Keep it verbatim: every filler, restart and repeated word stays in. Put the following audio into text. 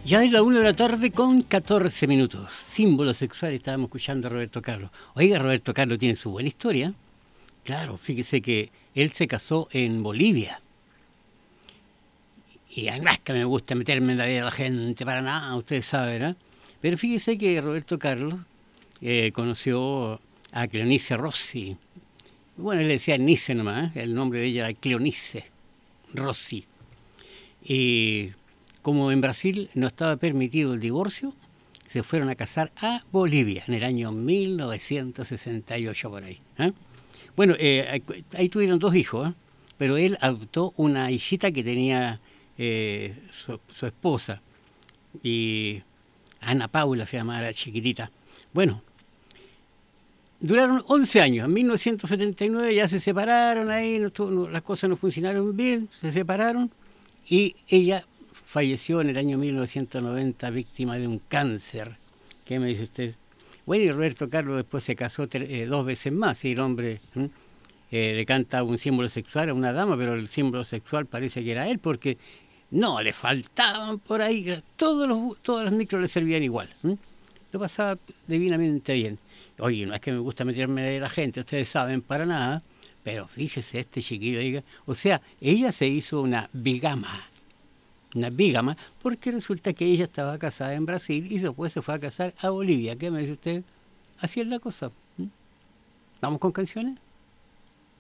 Ya es la una de la tarde con catorce minutos. Símbolo sexual, estábamos escuchando a Roberto Carlos. Oiga, Roberto Carlos tiene su buena historia. Claro, fíjese que él se casó en Bolivia. Y además que me gusta meterme en la vida de la gente para nada, ustedes saben, ¿eh? Pero fíjese que Roberto Carlos eh, conoció a Cleonice Rossi. Bueno, él le decía Nice nomás, ¿eh? El nombre de ella era Cleonice Rossi. Y como en Brasil no estaba permitido el divorcio, se fueron a casar a Bolivia en el año mil novecientos sesenta y ocho por ahí. ¿eh? Bueno, eh, ahí tuvieron dos hijos, ¿eh? Pero él adoptó una hijita que tenía eh, su, su esposa, y Ana Paula se llamaba la chiquitita. Bueno, duraron once años. En mil novecientos setenta y nueve ya se separaron ahí, no, no, las cosas no funcionaron bien, se separaron y ella falleció en el año mil novecientos noventa víctima de un cáncer. ¿Qué me dice usted? Bueno, y Roberto Carlos después se casó eh, dos veces más y el hombre eh, le canta un símbolo sexual a una dama, pero el símbolo sexual parece que era él, porque no, le faltaban por ahí, todos los, todas las micros le servían igual. ¿eh? Lo pasaba divinamente bien. Oye, no es que me gusta meterme de la gente, ustedes saben, para nada, pero fíjese este chiquillo, diga, o sea, ella se hizo una bigama, una bígama, porque resulta que ella estaba casada en Brasil y después se fue a casar a Bolivia. ¿Qué me dice usted? Así es la cosa. ¿Mm? ¿Vamos con canciones?